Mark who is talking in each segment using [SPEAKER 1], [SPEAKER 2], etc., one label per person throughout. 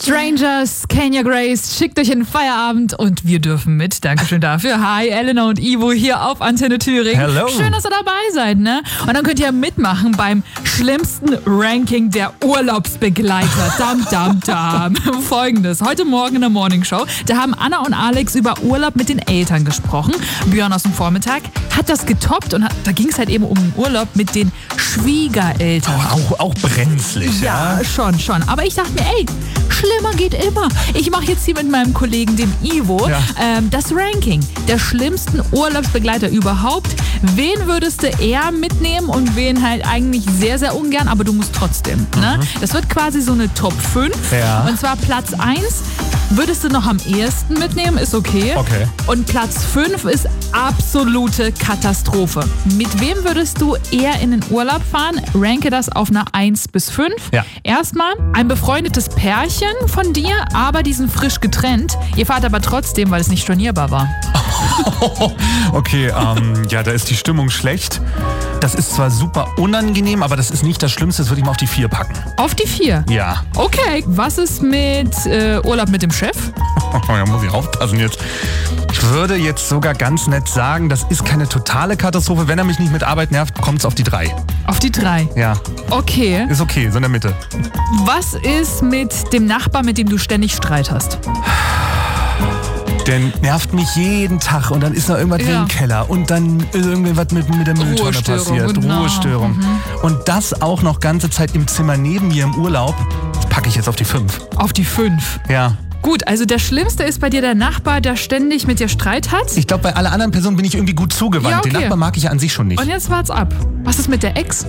[SPEAKER 1] Strangers, Kenya Grace, schickt euch in den Feierabend und wir dürfen mit. Dankeschön dafür. Hi, Elena und Ivo hier auf Antenne Thüringen.
[SPEAKER 2] Hello.
[SPEAKER 1] Schön, dass ihr dabei seid, ne? Und dann könnt ihr mitmachen beim schlimmsten Ranking der Urlaubsbegleiter. Dam, dam, dam. Folgendes. Heute Morgen in der Morningshow, da haben Anna und Alex über Urlaub mit den Eltern gesprochen. Björn aus dem Vormittag hat das getoppt und da ging es halt eben um den Urlaub mit den Schwiegereltern.
[SPEAKER 2] Auch brenzlig, ja?
[SPEAKER 1] Schon. Aber ich dachte mir, ey, schlimmer geht immer. Ich mache jetzt hier mit meinem Kollegen, dem Ivo, das Ranking der schlimmsten Urlaubsbegleiter überhaupt. Wen würdest du eher mitnehmen und wen halt eigentlich sehr, sehr ungern, aber du musst trotzdem. Ne? Das wird quasi so eine Top 5.
[SPEAKER 2] Ja.
[SPEAKER 1] Und zwar Platz 1 würdest du noch am ehesten mitnehmen, ist okay. Und Platz 5 ist absolute Katastrophe. Mit wem würdest du eher in den Urlaub fahren? Ranke das auf einer 1 bis 5.
[SPEAKER 2] Ja.
[SPEAKER 1] Erstmal ein befreundetes Pärchen von dir, aber die sind frisch getrennt. Ihr fahrt aber trotzdem, weil es nicht stornierbar war.
[SPEAKER 2] Okay, ja, da ist die Stimmung schlecht. Das ist zwar super unangenehm, aber das ist nicht das Schlimmste, das würde ich mal auf die 4 packen.
[SPEAKER 1] Auf die 4?
[SPEAKER 2] Ja.
[SPEAKER 1] Okay, was ist mit Urlaub mit dem Chef?
[SPEAKER 2] Da muss ich aufpassen jetzt. Ich würde jetzt sogar ganz nett sagen, das ist keine totale Katastrophe. Wenn er mich nicht mit Arbeit nervt, kommt es auf die 3.
[SPEAKER 1] Auf die 3?
[SPEAKER 2] Ja.
[SPEAKER 1] Okay.
[SPEAKER 2] Ist okay, so in der Mitte.
[SPEAKER 1] Was ist mit dem Nachbar, mit dem du ständig Streit hast?
[SPEAKER 2] Der nervt mich jeden Tag und dann ist noch irgendwas wie im Keller und dann ist irgendwas mit der Mülltonne passiert.
[SPEAKER 1] Genau.
[SPEAKER 2] Ruhestörung. Und das auch noch ganze Zeit im Zimmer neben mir im Urlaub, das packe ich jetzt auf die 5.
[SPEAKER 1] Auf die 5?
[SPEAKER 2] Ja.
[SPEAKER 1] Gut, also der Schlimmste ist bei dir der Nachbar, der ständig mit dir Streit hat?
[SPEAKER 2] Ich glaube, bei allen anderen Personen bin ich irgendwie gut zugewandt.
[SPEAKER 1] Ja, okay.
[SPEAKER 2] Den Nachbar mag ich ja an sich schon nicht.
[SPEAKER 1] Und jetzt wart's ab. Was ist mit der Ex?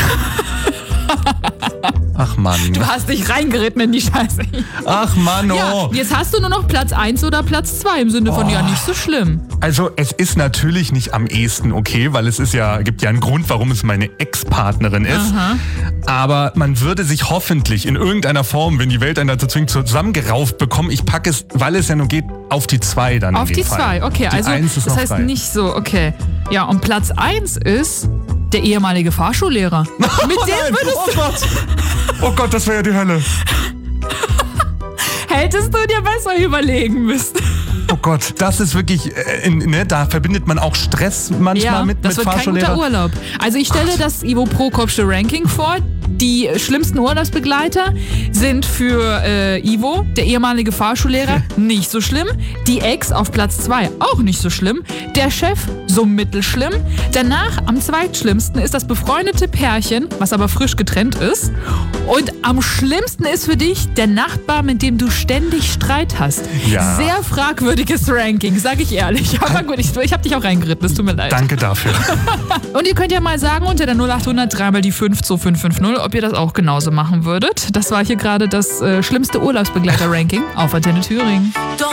[SPEAKER 2] Ach Mann.
[SPEAKER 1] Du hast dich reingeritten in die Scheiße.
[SPEAKER 2] Ach Mann, oh.
[SPEAKER 1] Ja, jetzt hast du nur noch Platz 1 oder Platz 2 im Sinne von, ja, nicht so schlimm.
[SPEAKER 2] Also es ist natürlich nicht am ehesten okay, weil es ist gibt ja einen Grund, warum es meine Ex-Partnerin ist.
[SPEAKER 1] Aha.
[SPEAKER 2] Aber man würde sich hoffentlich in irgendeiner Form, wenn die Welt einen dazu zwingt, zusammengerauft bekommen. Ich packe es, weil es ja nur geht, auf die 2 dann.
[SPEAKER 1] Auf die 2, okay.
[SPEAKER 2] Die
[SPEAKER 1] Also
[SPEAKER 2] 1 ist
[SPEAKER 1] das
[SPEAKER 2] noch
[SPEAKER 1] heißt
[SPEAKER 2] frei.
[SPEAKER 1] nicht so, okay. Ja, und Platz 1 ist der ehemalige Fahrschullehrer. Mit dem würdest
[SPEAKER 2] Oh Gott, das wäre ja die Hölle.
[SPEAKER 1] hättest du dir besser überlegen müssen.
[SPEAKER 2] Oh Gott, das ist wirklich, da verbindet man auch Stress manchmal mit
[SPEAKER 1] das wird kein
[SPEAKER 2] Fahrschullehrer.
[SPEAKER 1] guter Urlaub. Also ich stelle das Ivo Prokopsche Ranking vor. Die schlimmsten Urlaubsbegleiter sind für Ivo, der ehemalige Fahrschullehrer, nicht so schlimm. Die Ex auf Platz 2 auch nicht so schlimm. Der Chef so mittelschlimm. Danach am zweitschlimmsten ist das befreundete Pärchen, was aber frisch getrennt ist. Und am schlimmsten ist für dich der Nachbar, mit dem du ständig Streit hast.
[SPEAKER 2] Ja.
[SPEAKER 1] Sehr fragwürdiges Ranking, sage ich ehrlich. Aber gut, ich habe dich auch reingeritten, es tut mir leid.
[SPEAKER 2] Danke dafür.
[SPEAKER 1] Und ihr könnt ja mal sagen unter der 0800 3 mal die 52550, ob ihr das auch genauso machen würdet. Das war hier gerade das schlimmste Urlaubsbegleiter-Ranking auf Antenne Thüringen.